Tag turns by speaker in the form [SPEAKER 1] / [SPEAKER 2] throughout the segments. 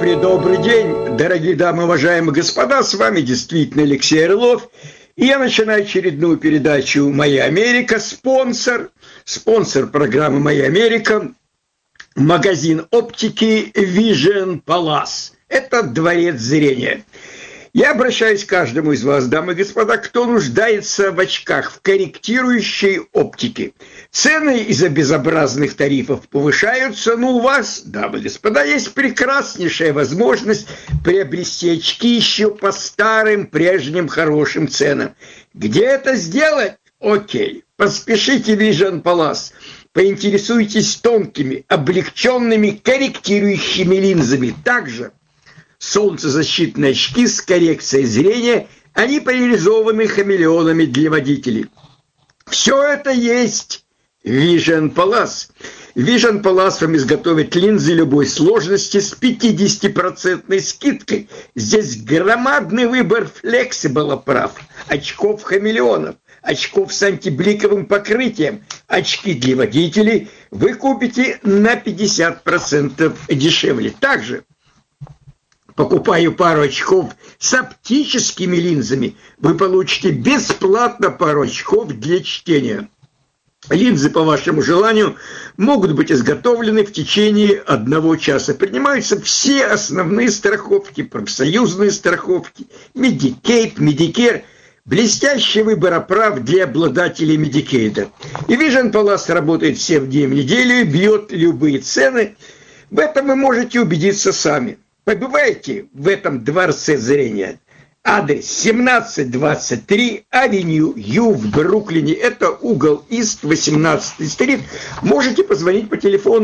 [SPEAKER 1] Добрый день, дорогие дамы, уважаемые господа, с вами действительно Алексей Орлов. И я начинаю очередную передачу «Моя Америка». Спонсор программы «Моя Америка» – магазин оптики Vision Palace. Это дворец зрения. Я обращаюсь к каждому из вас, дамы и господа, кто нуждается в очках, в корректирующей оптике. Цены из-за безобразных тарифов повышаются, но у вас, дамы и господа, есть прекраснейшая возможность приобрести очки еще по старым, прежним хорошим ценам. Где это сделать? Окей, поспешите в Vision Palace. Поинтересуйтесь тонкими, облегченными, корректирующими линзами. Также солнцезащитные очки с коррекцией зрения, они поляризованы хамелеонами для водителей. Все это есть в Vision Palace. Vision Palace вам изготовит линзы любой сложности с 50% скидкой. Здесь громадный выбор флексибл оправ, очков хамелеонов, очков с антибликовым покрытием. Очки для водителей вы купите на 50% дешевле. Также, покупая пару очков с оптическими линзами, вы получите бесплатно пару очков для чтения. Линзы, по вашему желанию, могут быть изготовлены в течение 1 часа. Принимаются все основные страховки, профсоюзные страховки, Medicaid, Medicare, блестящий выбор оправ для обладателей Medicaid. И Vision Palace работает 7 дней в неделю, бьет любые цены. В этом вы можете убедиться сами. Побывайте в этом дворце зрения. Адрес 1723 Авеню Ю в Бруклине. Это угол Ист, 18-й стрит. Можете позвонить по телефону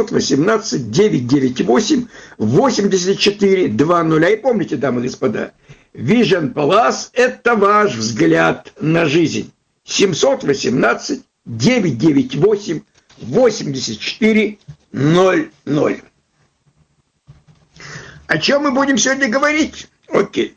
[SPEAKER 1] 718-998-8420. И помните, дамы и господа, Vision Palace – это ваш взгляд на жизнь. 718-998-8400. О чем мы будем сегодня говорить? Окей.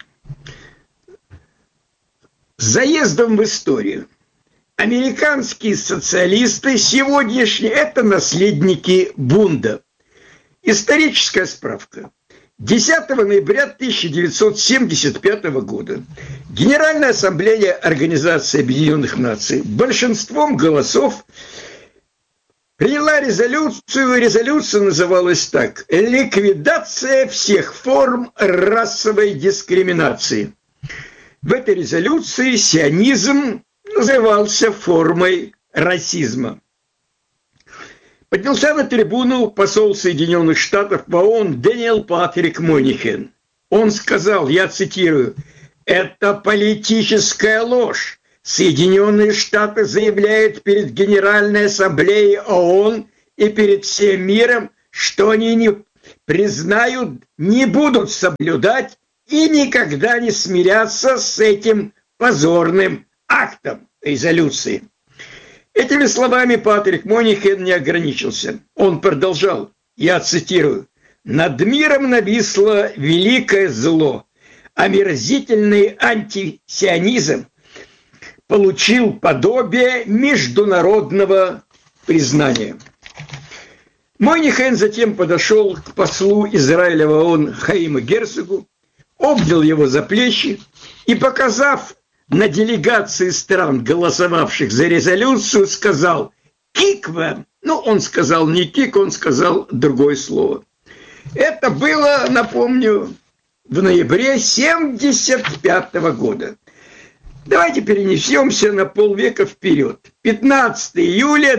[SPEAKER 1] С заездом в историю. Американские социалисты сегодняшние – это наследники бунта. Историческая справка. 10 ноября 1975 года Генеральная ассамблея Организации Объединенных Наций большинством голосов приняла резолюцию. Резолюция называлась так: «Ликвидация всех форм расовой дискриминации». В этой резолюции сионизм назывался формой расизма. Поднялся на трибуну посол Соединенных Штатов в ООН Дэниел Патрик Монихен. Он сказал, я цитирую, «Это политическая ложь. Соединенные Штаты заявляют перед Генеральной Ассамблеей ООН и перед всем миром, что они не признают, не будут соблюдать и никогда не смирятся с этим позорным актом резолюции». Этими словами Патрик Монихен не ограничился. Он продолжал, я цитирую, «Над миром нависло великое зло. Омерзительный антисионизм получил подобие международного признания». Монихен затем подошел к послу Израиля в ООН Хаиму Герцогу, обнял его за плечи и, показав на делегации стран, голосовавших за резолюцию, сказал «Кик вам». Ну, он сказал не «кик», он сказал другое слово. Это было, напомню, в ноябре 1975 года. Давайте перенесемся на полвека вперед. 15 июля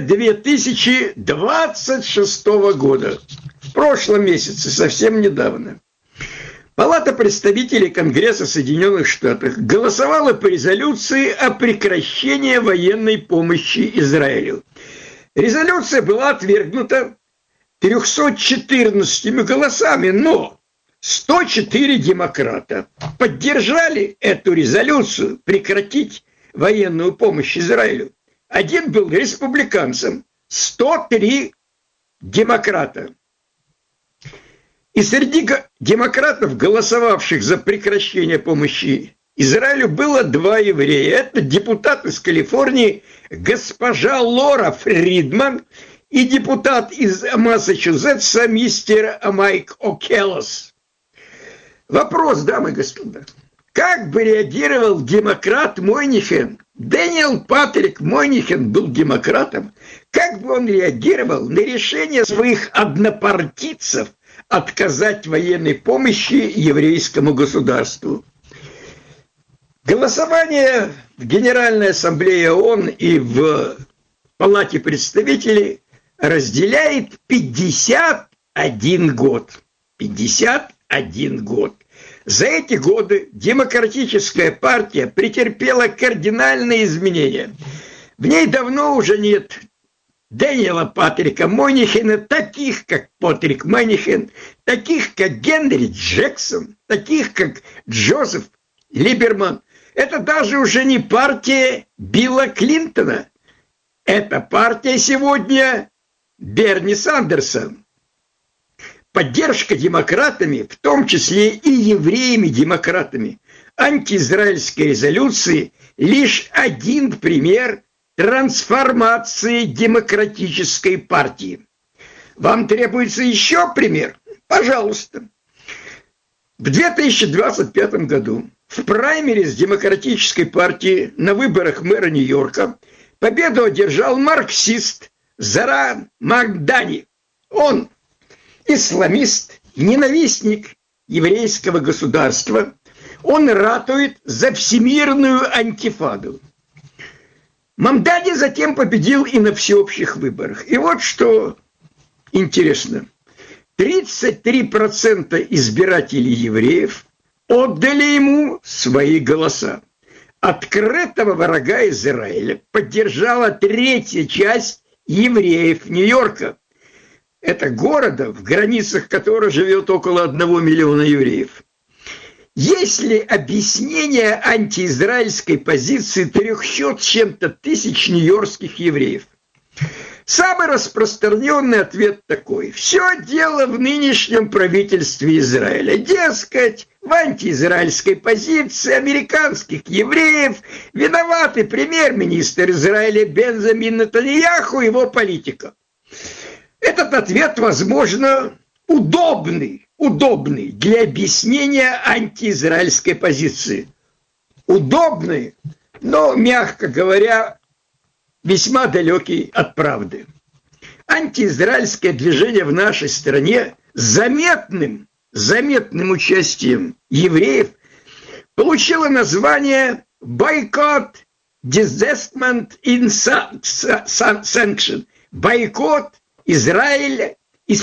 [SPEAKER 1] 2026 года. В прошлом месяце, совсем недавно. Палата представителей Конгресса Соединенных Штатов голосовала по резолюции о прекращении военной помощи Израилю. Резолюция была отвергнута 314 голосами, но 104 демократа поддержали эту резолюцию прекратить военную помощь Израилю. Один был республиканцем, 103 демократа. И среди демократов, голосовавших за прекращение помощи Израилю, было 2 еврея. Это депутат из Калифорнии госпожа Лора Фридман и депутат из Массачусетса мистер Майк О'Келлос. Вопрос, дамы и господа. Как бы реагировал демократ Мойнихен? Дэниел Патрик Мойнихен был демократом. Как бы он реагировал на решение своих однопартийцев отказать военной помощи еврейскому государству? Голосование в Генеральной Ассамблее ООН и в Палате представителей разделяет 51 год. 51 год. За эти годы Демократическая партия претерпела кардинальные изменения. В ней давно уже нет Дэниела Патрика Мойнихена, таких как Патрик Мойнихен, таких как Генри Джексон, таких как Джозеф Либерман. Это даже уже не партия Билла Клинтона. Это партия сегодня Берни Сандерса. Поддержка демократами, в том числе и евреями-демократами, антиизраильской резолюции лишь один пример трансформации демократической партии. Вам требуется еще пример? Пожалуйста. В 2025 году в праймериз демократической партии на выборах мэра Нью-Йорка победу одержал марксист Заран Мамдани. Он исламист, ненавистник еврейского государства. Он ратует за всемирную антифаду. Мамдани затем победил и на всеобщих выборах. И вот что интересно. 33% избирателей евреев отдали ему свои голоса. Открытого врага Израиля поддержала третья часть евреев Нью-Йорка. Это города, в границах которого живет около 1 миллиона евреев. Есть ли объяснение антиизраильской позиции 300 с чем-то тысяч нью-йоркских евреев? Самый распространенный ответ такой. Все дело в нынешнем правительстве Израиля. Дескать, в антиизраильской позиции американских евреев виноваты премьер-министр Израиля Бенджамин Нетаньяху и его политика. Этот ответ, возможно, удобный для объяснения антиизраильской позиции. Удобный, но, мягко говоря, весьма далекий от правды. Антиизраильское движение в нашей стране с заметным участием евреев получило название «Boycott, Divestment in Sanction». Бойкот Израиля,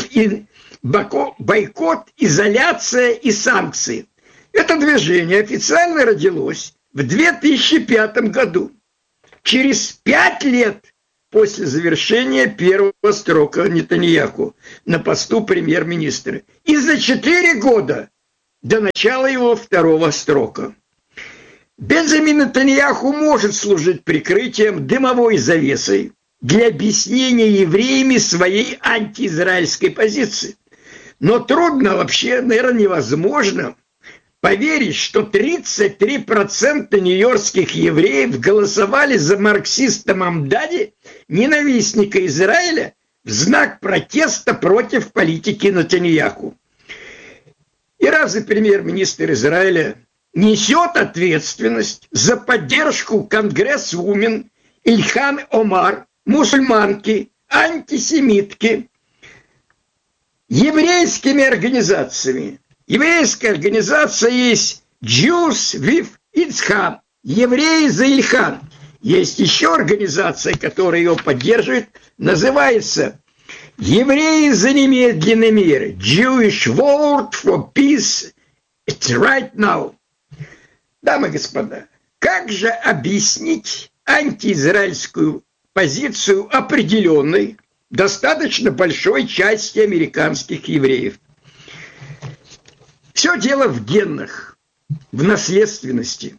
[SPEAKER 1] бойкот, изоляция и санкции. Это движение официально родилось в 2005 году. Через 5 лет после завершения первого срока Нетаньяху на посту премьер-министра и за 4 года до начала его второго срока. Бенджамин Нетаньяху может служить прикрытием, дымовой завесой для объяснения евреями своей антиизраильской позиции. Но трудно, вообще, наверное, невозможно поверить, что 33% нью-йоркских евреев голосовали за марксиста Мамдани, ненавистника Израиля, в знак протеста против политики Нетаньяху. И разве премьер-министр Израиля несет ответственность за поддержку конгрессвумен Ильхан Омар, мусульманки, антисемитки, еврейскими организациями? Еврейская организация есть Jews with Ицхак, евреи за Ильхан. Есть еще организация, которая ее поддерживает, называется Евреи за немедленный мир, Jewish World for Peace right now. Дамы и господа, как же объяснить антиизраильскую позицию определенной, достаточно большой части американских евреев? Все дело в генах, в наследственности.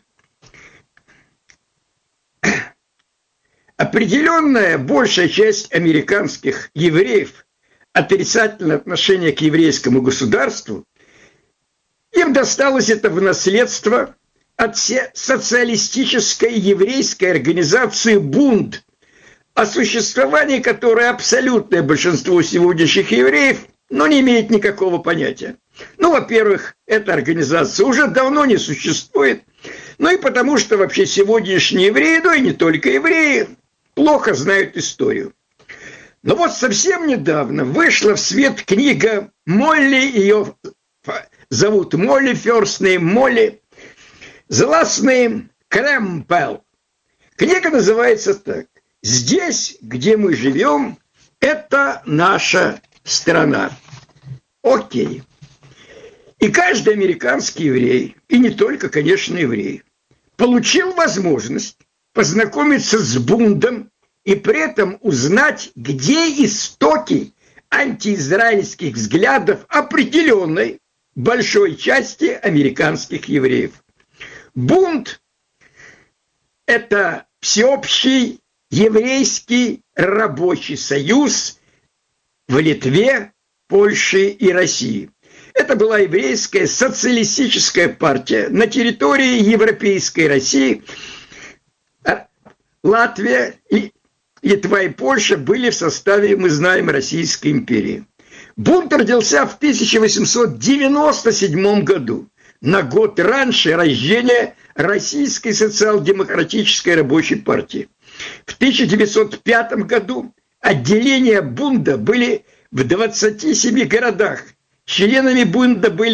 [SPEAKER 1] Определенная большая часть американских евреев отрицательное отношение к еврейскому государству, им досталось это в наследство от социалистической еврейской организации «Бунд», о существовании которой абсолютное большинство сегодняшних евреев но не имеет никакого понятия. Ну, во-первых, эта организация уже давно не существует, ну и потому что вообще сегодняшние евреи, ну и не только евреи, плохо знают историю. Но вот совсем недавно вышла в свет книга Молли, ее зовут Молли, first name Молли, the last name Крэмпел. Книга называется так: «Здесь, где мы живем, это наша страна». Окей. И каждый американский еврей, и не только, конечно, еврей, получил возможность познакомиться с Бундом и при этом узнать, где истоки антиизраильских взглядов определенной большой части американских евреев. Бунд – это всеобщий еврейский рабочий союз в Литве, Польше и России. Это была еврейская социалистическая партия на территории Европейской России. Латвия, Литва и Польша были в составе, мы знаем, Российской империи. Бунт родился в 1897 году, на год раньше рождения Российской социал-демократической рабочей партии. В 1905 году отделения Бунда были в 27 городах. Членами Бунда были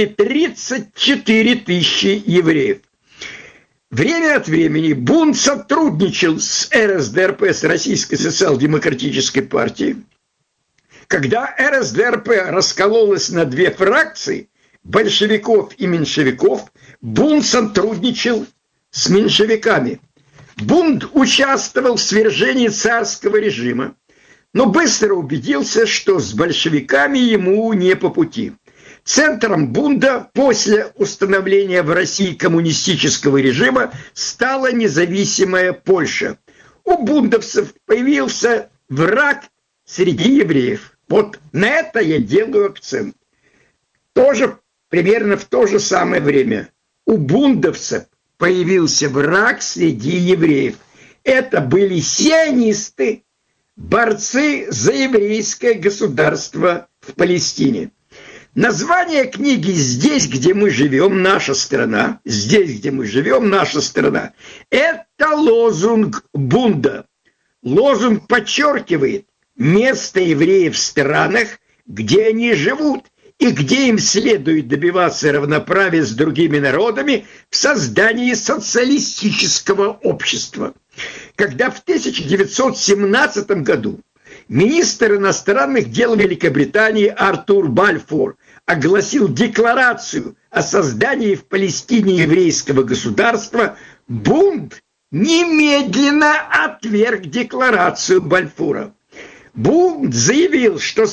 [SPEAKER 1] 34 тысячи евреев. Время от времени Бунд сотрудничал с РСДРП, с Российской социал-демократической партией. Когда РСДРП раскололась на две фракции, большевиков и меньшевиков, Бунд сотрудничал с меньшевиками. Бунд участвовал в свержении царского режима, но быстро убедился, что с большевиками ему не по пути. Центром Бунда после установления в России коммунистического режима стала независимая Польша. У бундовцев появился враг среди евреев. Вот на это я делаю акцент. Тоже примерно в то же самое время у бундовцев появился враг среди евреев. Это были сионисты, борцы за еврейское государство в Палестине. Название книги «Здесь, где мы живем, наша страна», «Здесь, где мы живем, наша страна» – это лозунг Бунда. Лозунг подчеркивает место евреев в странах, где они живут и где им следует добиваться равноправия с другими народами в создании социалистического общества. Когда в 1917 году министр иностранных дел Великобритании Артур Бальфур огласил декларацию о создании в Палестине еврейского государства, Бунд немедленно отверг декларацию Бальфура. Бунд заявил, что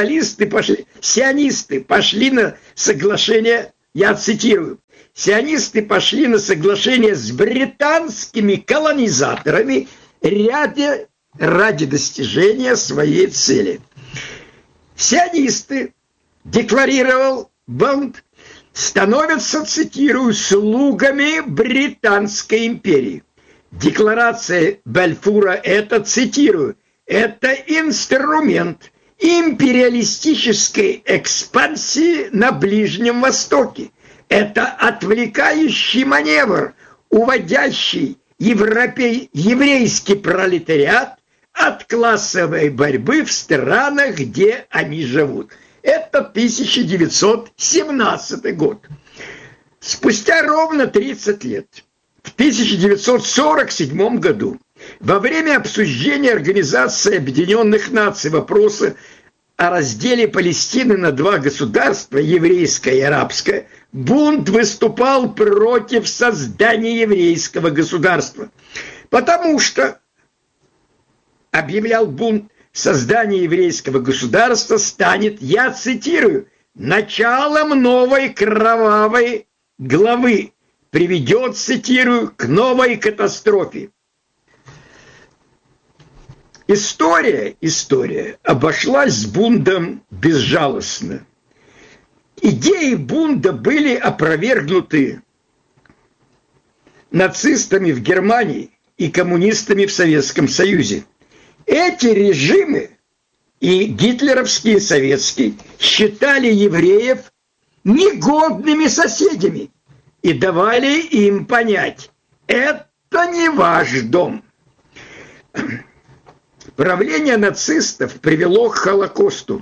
[SPEAKER 1] сионисты пошли на соглашение, я цитирую, сионисты пошли на соглашение с британскими колонизаторами ради достижения своей цели. Сионисты, декларировал Бунд, становятся, цитирую, слугами Британской империи. Декларация Бальфура – это, цитирую, это инструмент империалистической экспансии на Ближнем Востоке. Это отвлекающий маневр, уводящий еврейский пролетариат от классовой борьбы в странах, где они живут. Это 1917 год. Спустя ровно 30 лет, в 1947 году, во время обсуждения Организации Объединенных Наций вопроса о разделе Палестины на два государства, еврейское и арабское, Бунд выступал против создания еврейского государства, потому что, объявлял Бунд, создание еврейского государства станет, я цитирую, началом новой кровавой главы, приведет, цитирую, к новой катастрофе. История обошлась с Бундом безжалостно. Идеи Бунда были опровергнуты нацистами в Германии и коммунистами в Советском Союзе. Эти режимы и гитлеровские, и советские считали евреев негодными соседями и давали им понять: это не ваш дом. Правление нацистов привело к Холокосту.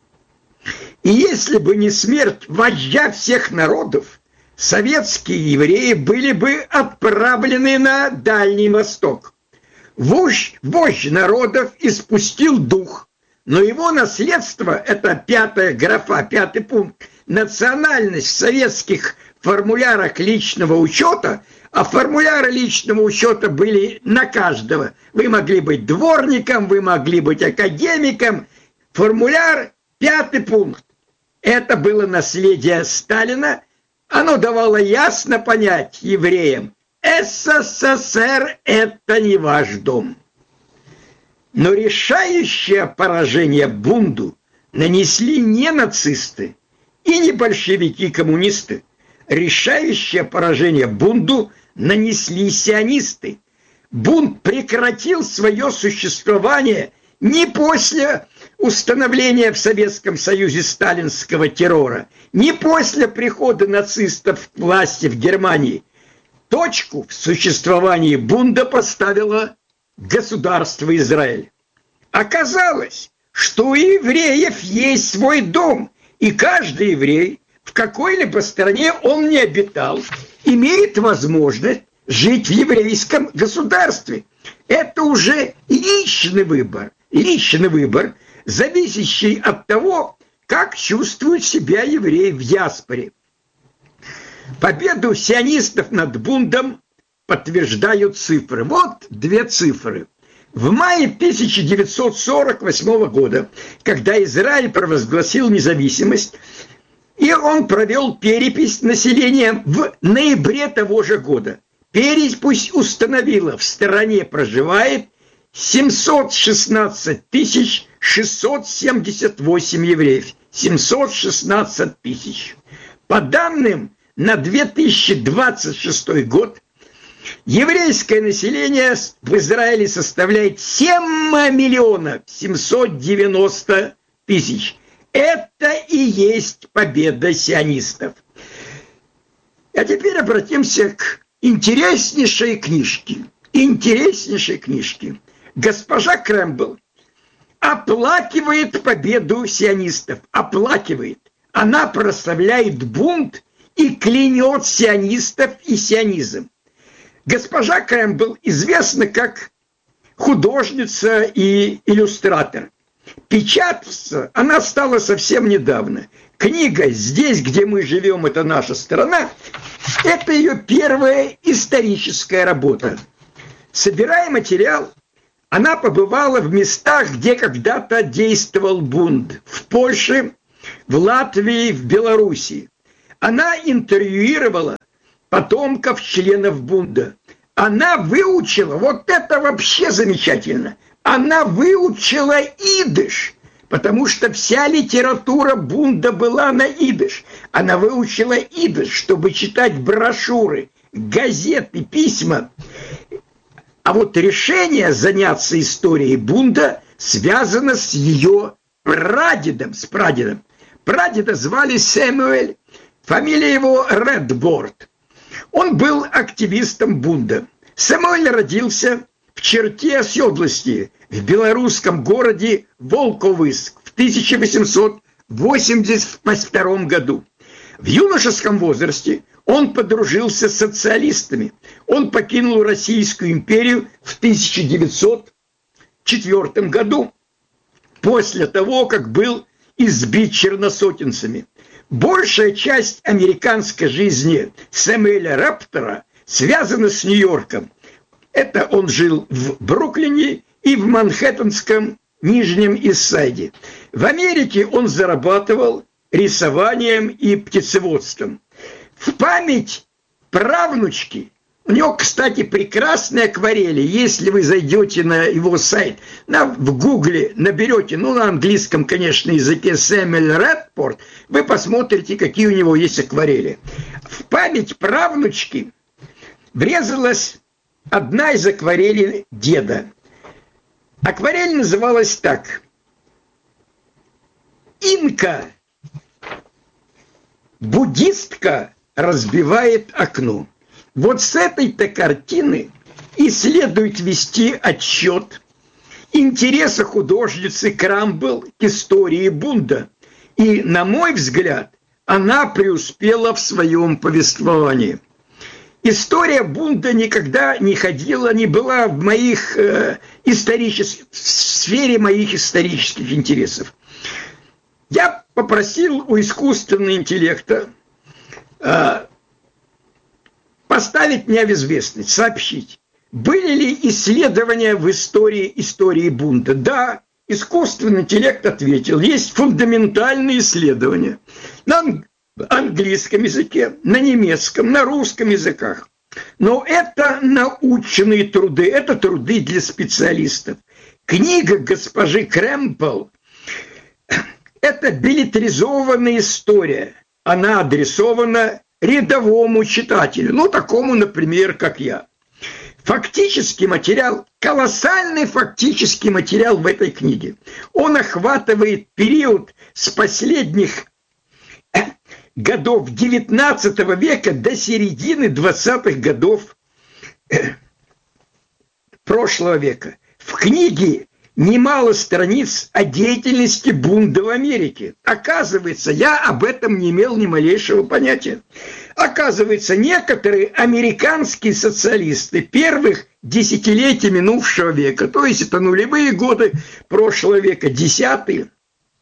[SPEAKER 1] И если бы не смерть вождя всех народов, советские евреи были бы отправлены на Дальний Восток. Вождь народов испустил дух, но его наследство, это пятая графа, пятый пункт, национальность в советских формулярах личного учета, а формуляры личного учета были на каждого. Вы могли быть дворником, вы могли быть академиком. Формуляр, пятый пункт. Это было наследие Сталина. Оно давало ясно понять евреям: СССР – это не ваш дом. Но решающее поражение бунту нанесли не нацисты и не большевики-коммунисты. Решающее поражение бунту нанесли сионисты. Бунт прекратил свое существование не после установления в Советском Союзе сталинского террора, не после прихода нацистов к власти в Германии. Точку в существовании бунта поставило государство Израиль. Оказалось, что у евреев есть свой дом, и каждый еврей, в какой-либо стране он не обитал, имеет возможность жить в еврейском государстве. Это уже личный выбор, зависящий от того, как чувствуют себя евреи в диаспоре. Победу сионистов над бунтом подтверждают цифры. Вот две цифры. В мае 1948 года, когда Израиль провозгласил независимость, и он провел перепись населения в ноябре того же года. Перепись установила: в стране проживает 716 678 евреев. 716 тысяч. По данным на 2026 год, еврейское население в Израиле составляет 7 миллионов 790 тысяч. Это и есть победа сионистов. А теперь обратимся к интереснейшей книжке. Госпожа Крембл оплакивает победу сионистов. Оплакивает. Она прославляет бунт и клянет сионистов и сионизм. Госпожа Кэмпбелл известна как художница и иллюстратор. Печататься она стала совсем недавно. Книга «Здесь, где мы живем, это наша страна» – это ее первая историческая работа. Собирая материал, она побывала в местах, где когда-то действовал бунт. В Польше, в Латвии, в Белоруссии. Она интервьюировала потомков членов бунта. Она выучила, вот это вообще замечательно, она выучила идиш, потому что вся литература бунта была на идиш. Она выучила идиш, чтобы читать брошюры, газеты, письма. А вот решение заняться историей бунта связано с ее прадедом, с прадедом. Прадеда звали Сэмюэль, фамилия его Редборд. Он был активистом бунта. Сэмюэль родился в черте оседлости в белорусском городе Волковыск в 1882 году. В юношеском возрасте он подружился с социалистами. Он покинул Российскую империю в 1904 году, после того, как был избит черносотенцами. Большая часть американской жизни Сэмюэля Раптора связана с Нью-Йорком. Это он жил в Бруклине и в Манхэттенском Нижнем Ист-Сайде. В Америке он зарабатывал рисованием и птицеводством. В память правнучки, у него, кстати, прекрасные акварели. Если вы зайдете на его сайт, в гугле наберете, на английском, конечно, языке Сэмюэль Редборд, вы посмотрите, какие у него есть акварели. В память правнучки врезалась одна из акварелей деда. Акварель называлась так: инка, буддистка разбивает окно. Вот с этой-то картины и следует вести отчет интереса художницы Крамбл к истории Бунда. И, на мой взгляд, она преуспела в своем повествовании. История Бунда никогда не была в моих в сфере моих исторических интересов. Я попросил у искусственного интеллекта поставить меня в известность, сообщить, были ли исследования в истории Бунда. Да, искусственный интеллект ответил, есть фундаментальные исследования на английском языке, на немецком, на русском языках. Но это научные труды, это труды для специалистов. Книга госпожи Крамбл – это билетризованная история. Она адресована рядовому читателю, ну, такому, например, как я. Фактический материал, колоссальный фактический материал в этой книге. Он охватывает период с последних годов XIX века до середины 20-х годов прошлого века. В книге немало страниц о деятельности Бунда в Америке. Оказывается, я об этом не имел ни малейшего понятия. Оказывается, некоторые американские социалисты первых десятилетий минувшего века, то есть это нулевые годы прошлого века, 10-е,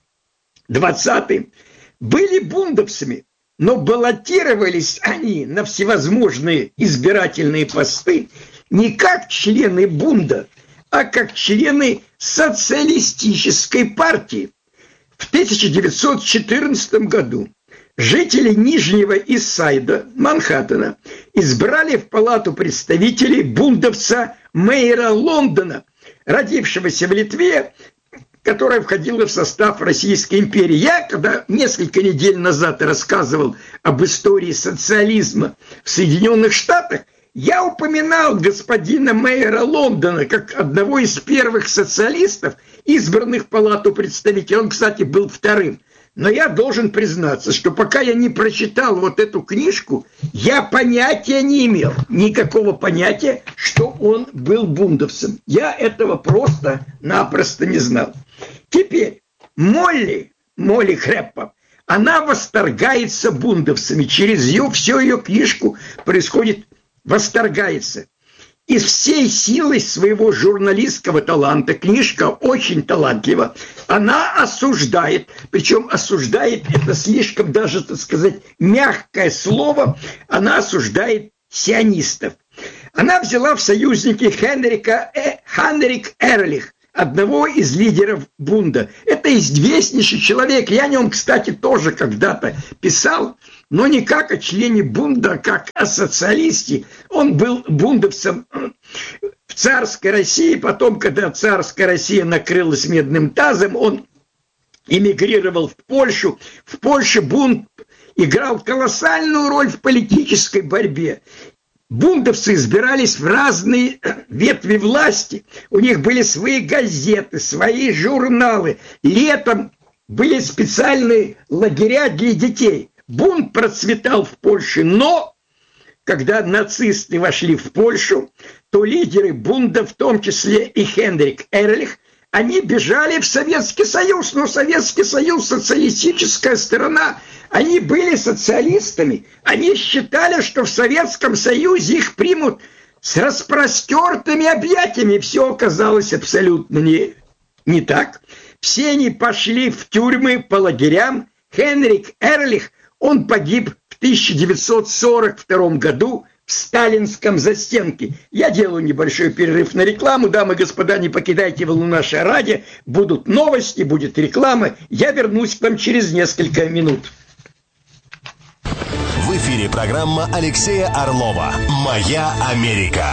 [SPEAKER 1] 20-е, были бундовцами, но баллотировались они на всевозможные избирательные посты не как члены Бунда, а как члены социалистической партии. В 1914 году жители Нижнего Ист-Сайда, Манхэттена, избрали в Палату представителей бундовца Мэйра Лондона, родившегося в Литве, которая входила в состав Российской империи. Я, когда несколько недель назад рассказывал об истории социализма в Соединенных Штатах, я упоминал господина Мэйра Лондона как одного из первых социалистов, избранных в Палату представителей. Он, кстати, был вторым. Но я должен признаться, что пока я не прочитал вот эту книжку, я понятия не имел, никакого понятия, что он был бундовцем. Я этого просто-напросто не знал. Теперь Молли Хреппа, она восторгается бундовцами. Через всю ее книжку происходит восторгается. И всей силой своего журналистского таланта, книжка очень талантлива, она осуждает, причем осуждает, это слишком даже, так сказать, мягкое слово, она осуждает сионистов. Она взяла в союзники Хенрик Эрлих, одного из лидеров Бунда. Это известнейший человек. Я о нем, кстати, тоже когда-то писал, но не как о члене Бунда, а как о социалисте. Он был бундовцем в царской России. Потом, когда царская Россия накрылась медным тазом, он эмигрировал в Польшу. В Польше Бунд играл колоссальную роль в политической борьбе. Бундовцы избирались в разные ветви власти. У них были свои газеты, свои журналы. Летом были специальные лагеря для детей. Бунт процветал в Польше, но когда нацисты вошли в Польшу, то лидеры бунда, в том числе и Хенрик Эрлих, они бежали в Советский Союз. Но Советский Союз, социалистическая сторона, они были социалистами. Они считали, что в Советском Союзе их примут с распростертыми объятиями. Все оказалось абсолютно не так. Все они пошли в тюрьмы по лагерям. Хенрик Эрлих, он погиб в 1942 году в сталинском застенке. Я делаю небольшой перерыв на рекламу. Дамы и господа, не покидайте волну нашей радио. Будут новости, будет реклама. Я вернусь к вам через несколько минут.
[SPEAKER 2] В эфире программа Алексея Орлова «Моя Америка».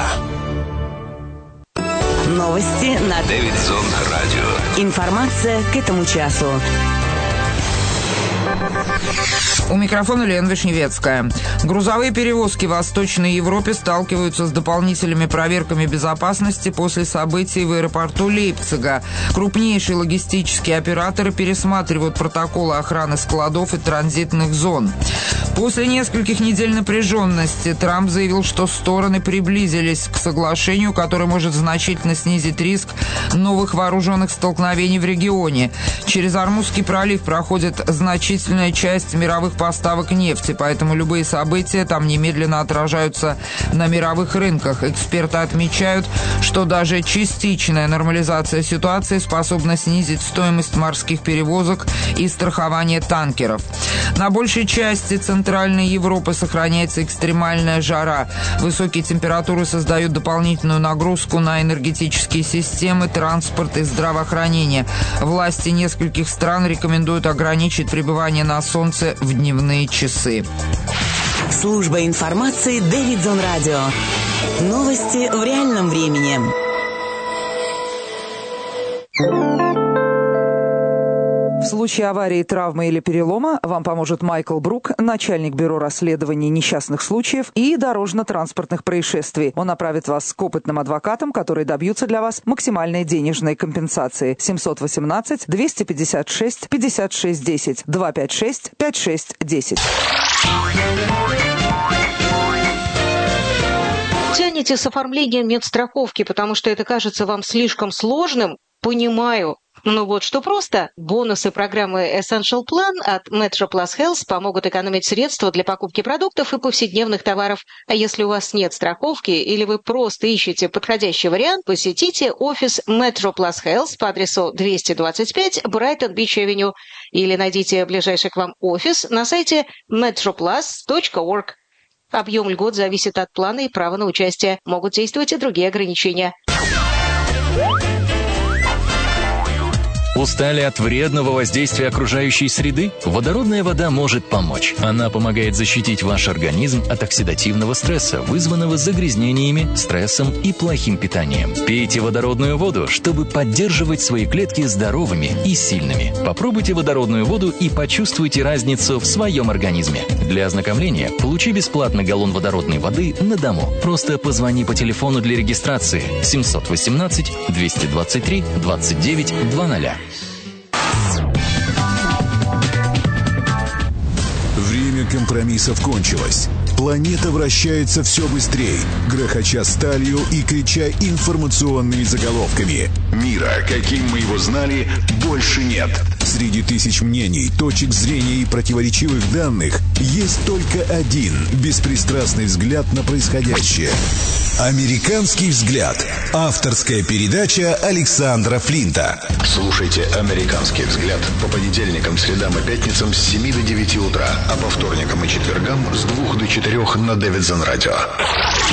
[SPEAKER 3] Новости на
[SPEAKER 2] Дэвидсон радио.
[SPEAKER 3] Информация к этому часу. У микрофона Лена Вишневецкая. Грузовые перевозки в Восточной Европе сталкиваются с дополнительными проверками безопасности после событий в аэропорту Лейпцига. Крупнейшие логистические операторы пересматривают протоколы охраны складов и транзитных зон. После нескольких недель напряженности Трамп заявил, что стороны приблизились к соглашению, которое может значительно снизить риск новых вооруженных столкновений в регионе. Через Ормузский пролив проходит значительная часть мировых поставок нефти, поэтому любые события там немедленно отражаются на мировых рынках. Эксперты отмечают, что даже частичная нормализация ситуации способна снизить стоимость морских перевозок и страхование танкеров. На большей части Центральной Европы сохраняется экстремальная жара. Высокие температуры создают дополнительную нагрузку на энергетические системы, транспорт и здравоохранение. Власти нескольких стран рекомендуют ограничить пребывание на солнце в дневные часы.
[SPEAKER 4] Служба информации Дэвидсон Радио. Новости в реальном времени.
[SPEAKER 5] В случае аварии, травмы или перелома вам поможет Майкл Брук, начальник бюро расследований несчастных случаев и дорожно-транспортных происшествий. Он направит вас к опытным адвокатам, которые добьются для вас максимальной денежной компенсации. 718-256-5610, 256-5610.
[SPEAKER 6] Тянете с оформлением медстраховки, потому что это кажется вам слишком сложным? Понимаю. Но вот что просто. Бонусы программы Essential Plan от Metro Plus Health помогут экономить средства для покупки продуктов и повседневных товаров. А если у вас нет страховки или вы просто ищете подходящий вариант, посетите офис Metro Plus Health по адресу 225 Brighton Beach Avenue или найдите ближайший к вам офис на сайте metroplus.org. Объем льгот зависит от плана и права на участие. Могут действовать и другие ограничения.
[SPEAKER 7] Устали от вредного воздействия окружающей среды? Водородная вода может помочь. Она помогает защитить ваш организм от оксидативного стресса, вызванного загрязнениями, стрессом и плохим питанием. Пейте водородную воду, чтобы поддерживать свои клетки здоровыми и сильными. Попробуйте водородную воду и почувствуйте разницу в своем организме. Для ознакомления получи бесплатно галлон водородной воды на дому. Просто позвони по телефону для регистрации 718 223 29 00.
[SPEAKER 8] Время компромиссов кончилось. Планета вращается все быстрее, грохоча сталью и крича информационными заголовками. Мира, каким мы его знали, больше нет. Среди тысяч мнений, точек зрения и противоречивых данных есть только один беспристрастный взгляд на происходящее. «Американский взгляд». Авторская передача Александра Флинта.
[SPEAKER 9] Слушайте «Американский взгляд» по понедельникам, средам и пятницам с 7 до 9 утра, а по вторникам и четвергам с 2 до 4 на Дэвидсон Радио.